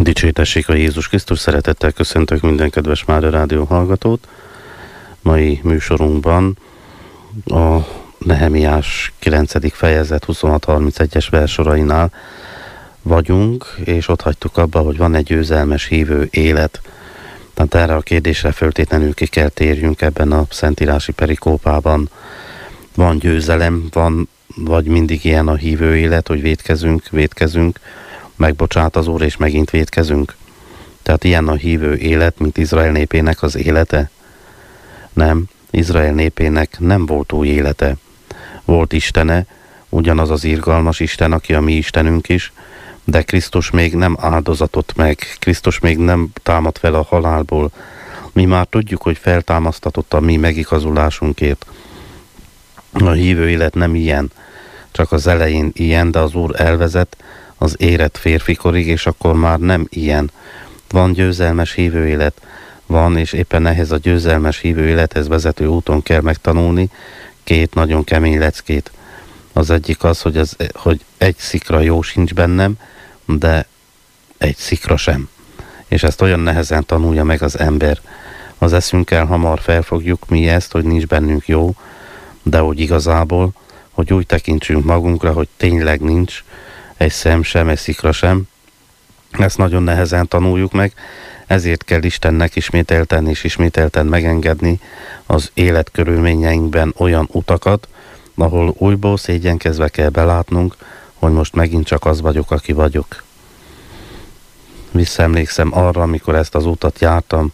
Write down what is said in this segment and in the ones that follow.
Dicsértessék a Jézus Krisztus, szeretettel köszöntök minden kedves Mária Rádió hallgatót. Mai műsorunkban a Nehemiás 9. fejezet 26-31-es versorainál vagyunk, és ott hagytuk abba, hogy van egy győzelmes hívő élet. Tehát erre a kérdésre föltétlenül ki kell térjünk ebben a szentírási perikópában. Van győzelem, van vagy mindig ilyen a hívő élet, hogy vétkezünk, megbocsát az Úr, és megint vétkezünk. Tehát ilyen a hívő élet, mint Izrael népének az élete? Nem, Izrael népének nem volt új élete. Volt Istene, ugyanaz az irgalmas Isten, aki a mi Istenünk is, de Krisztus még nem áldozatott meg, Krisztus még nem támad fel a halálból. Mi már tudjuk, hogy feltámasztatott a mi megigazulásunkért. A hívő élet nem ilyen, csak az elején ilyen, de az Úr elvezet az érett férfikorig, és akkor már nem ilyen. Van győzelmes hívő élet, van, és éppen ehhez a győzelmes hívő élethez vezető úton kell megtanulni két nagyon kemény leckét. Az egyik az, hogy egy szikra jó sincs bennem, de egy szikra sem. És ezt olyan nehezen tanulja meg az ember. Az eszünkkel hamar felfogjuk mi ezt, hogy nincs bennünk jó, de hogy igazából, hogy úgy tekintsünk magunkra, hogy tényleg nincs egy szem sem, egy szikra sem. Ezt nagyon nehezen tanuljuk meg, ezért kell Istennek ismételten megengedni az életkörülményeinkben olyan utakat, ahol újból szégyenkezve kell belátnunk, hogy most megint csak az vagyok, aki vagyok. Visszaemlékszem arra, amikor ezt az utat jártam,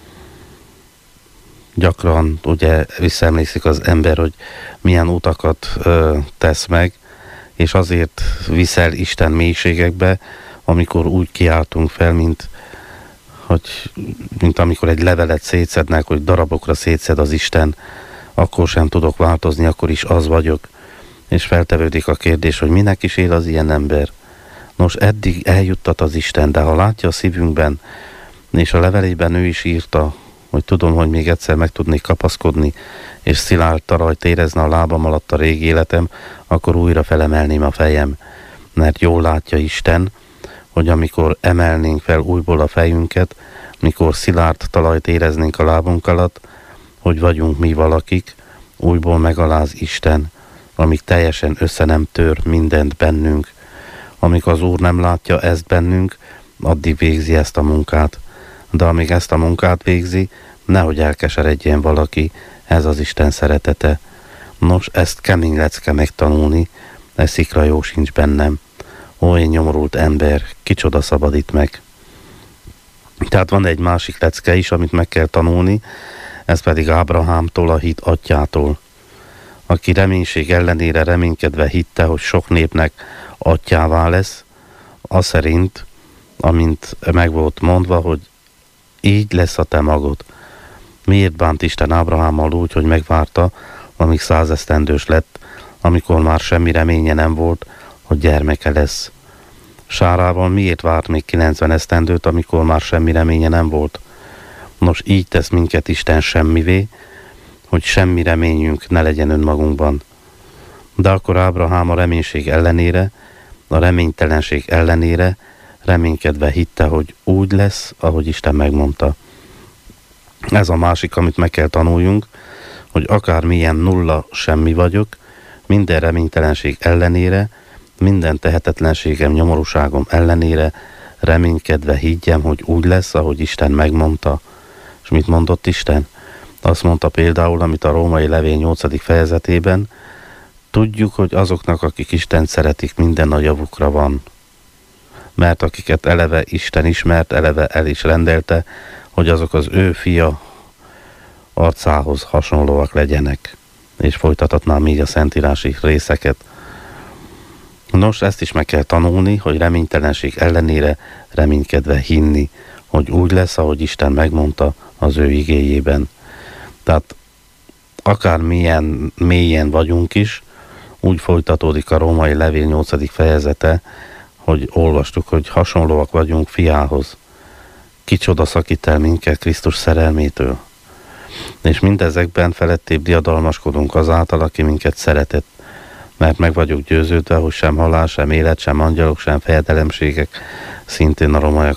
gyakran ugye visszaemlékszik az ember, hogy milyen utakat tesz meg, és azért viszel Isten mélységekbe, amikor úgy kiáltunk fel, mint amikor egy levelet szétszednek, hogy darabokra szétszed az Isten, akkor sem tudok változni, akkor is az vagyok. És feltevődik a kérdés, hogy minek is él az ilyen ember. Nos, eddig eljuttat az Isten, de ha látja a szívünkben, és a levelében ő is írta, hogy tudom, hogy még egyszer meg tudnék kapaszkodni, és szilárd talajt érezne a lábam alatt a régi életem, akkor újra felemelném a fejem. Mert jól látja Isten, hogy amikor emelnénk fel újból a fejünket, mikor szilárd talajt éreznénk a lábunk alatt, hogy vagyunk mi valakik, újból megaláz Isten, amíg teljesen össze nem tör mindent bennünk. Amíg az Úr nem látja ezt bennünk, addig végzi ezt a munkát. De amíg ezt a munkát végzi, nehogy elkeseredjen valaki, ez az Isten szeretete. Nos, ezt kemény lecke megtanulni, ez szikra jó sincs bennem. Ó, én nyomorult ember, kicsoda szabadít meg. Tehát van egy másik lecke is, amit meg kell tanulni, ez pedig Ábrahámtól, a hit atyától, aki reménység ellenére reménykedve hitte, hogy sok népnek atyává lesz, az szerint, amint meg volt mondva, hogy így lesz a te magod. Miért bánt Isten Ábrahámmal úgy, hogy megvárta, amíg 100 esztendős lett, amikor már semmi reménye nem volt, hogy gyermeke lesz? Sárával miért várt még 90 esztendőt, amikor már semmi reménye nem volt? Nos, így tesz minket Isten semmivé, hogy semmi reményünk ne legyen önmagunkban. De akkor Ábrahám a reménység ellenére, a reménytelenség ellenére reménykedve hitte, hogy úgy lesz, ahogy Isten megmondta. Ez a másik, amit meg kell tanuljunk, hogy akármilyen nulla semmi vagyok, minden reménytelenség ellenére, minden tehetetlenségem, nyomorúságom ellenére reménykedve higgyem, hogy úgy lesz, ahogy Isten megmondta. És mit mondott Isten? Azt mondta például, amit a Római levél 8. fejezetében, tudjuk, hogy azoknak, akik Istent szeretik, minden a javukra van. Mert akiket eleve Isten ismert, eleve el is rendelte, hogy azok az ő fia arcához hasonlóak legyenek. És folytathatnám így a szentírási részeket. Nos, ezt is meg kell tanulni, hogy reménytelenség ellenére reménykedve hinni, hogy úgy lesz, ahogy Isten megmondta az ő igéjében. Tehát akármilyen mélyen vagyunk is, úgy folytatódik a Római levél 8. fejezete, hogy olvastuk, hogy hasonlóak vagyunk fiához. Kicsoda szakít el minket Krisztus szerelmétől. És mindezekben felettébb diadalmaskodunk azáltal, aki minket szeretett. Mert meg vagyok győződve, hogy sem halál, sem élet, sem angyalok, sem fejedelemségek, szintén a